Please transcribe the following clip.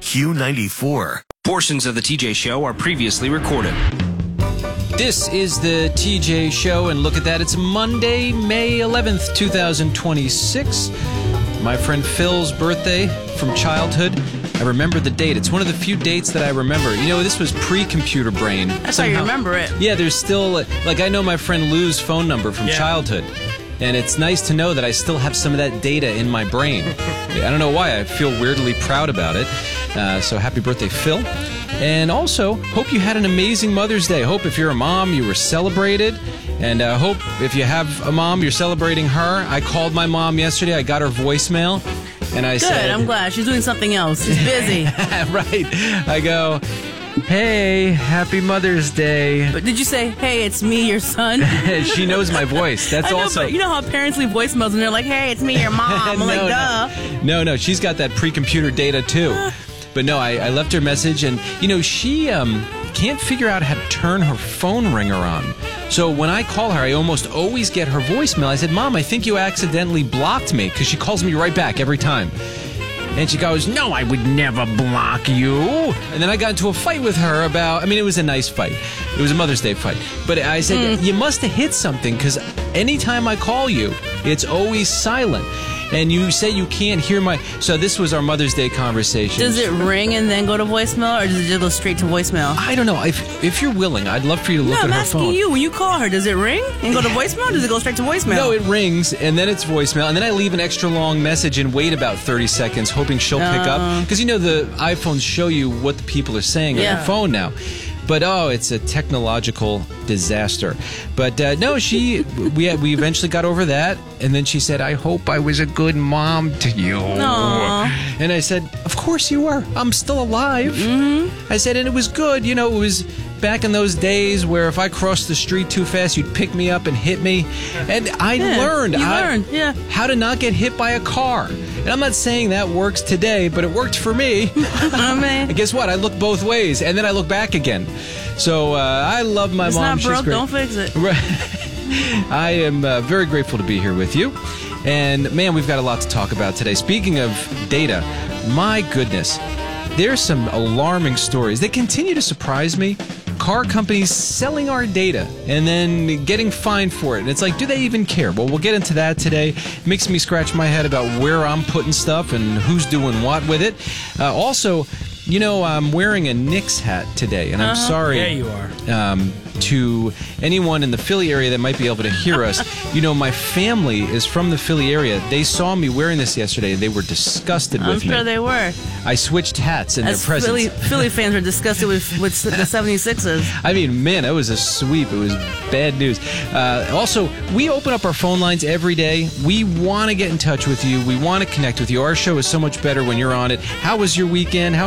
Q94. Portions of the TJ Show are previously recorded. This is the TJ Show, and look at that. It's Monday, May 11th, 2026. My friend Phil's birthday from childhood. I remember the date. It's one of the few dates that I remember. You know, this was pre-computer brain. That's how you remember it. Yeah, there's still, like, I know my friend Lou's phone number from childhood. And it's nice to know that I still have some of that data in my brain. I don't know why. I feel weirdly proud about it. So happy birthday, Phil. And also, hope you had an amazing Mother's Day. Hope if you're a mom, you were celebrated. And hope if you have a mom, you're celebrating her. I called my mom yesterday. I got her voicemail. And I said... Good, I'm glad. She's doing something else. She's busy. Right. I go... Hey, happy Mother's Day. But did you say, hey, it's me, your son? She knows my voice. That's I know, also... But you know how parents leave voicemails and they're like, hey, it's me, your mom. I'm like, duh. No, she's got that pre-computer data too. But no, I left her a message, and, you know, she can't figure out how to turn her phone ringer on. So when I call her, I almost always get her voicemail. I said, Mom, I think you accidentally blocked me, because she calls me right back every time. And she goes, no, I would never block you. And then I got into a fight with her about, I mean, it was a nice fight. It was a Mother's Day fight. But I said, you must have hit something, because anytime I call you, it's always silent. And you say you can't hear my... So this was our Mother's Day conversation. Does it ring and then go to voicemail, or does it just go straight to voicemail? I don't know. If you're willing, I'd love for you to look at her phone. No, I'm asking you. When you call her, does it ring and go to voicemail, or does it go straight to voicemail? No, it rings, and then it's voicemail, and then I leave an extra long message and wait about 30 seconds, hoping she'll pick up. Because, you know, the iPhones show you what the people are saying on your phone now. But, it's a technological disaster. But, no, we eventually got over that. And then she said, I hope I was a good mom to you. Aww. And I said, of course you are. I'm still alive. Mm-hmm. I said, and it was good. You know, it was back in those days where if I crossed the street too fast, you'd pick me up and hit me. And I learned how to not get hit by a car. And I'm not saying that works today, but it worked for me. And guess what? I look both ways, and then I look back again. So I love my mom. It's not broke, She's great. don't fix it. I am very grateful to be here with you. And, man, we've got a lot to talk about today. Speaking of data, my goodness, there's some alarming stories. They continue to surprise me. Car companies selling our data and then getting fined for it. And it's like, do they even care? Well, we'll get into that today. It makes me scratch my head about where I'm putting stuff and who's doing what with it. Also, you know, I'm wearing a Knicks hat today, and I'm sorry. Yeah, you are. To anyone in the Philly area that might be able to hear us, you know, my family is from the Philly area. They saw me wearing this yesterday. They were disgusted with me. I'm sure they were. I switched hats in their presence. Philly fans were disgusted with the 76ers. I mean, man, it was a sweep. It was bad news. Also, we open up our phone lines every day. We want to get in touch with you. We want to connect with you. Our show is so much better when you're on it. How was your weekend?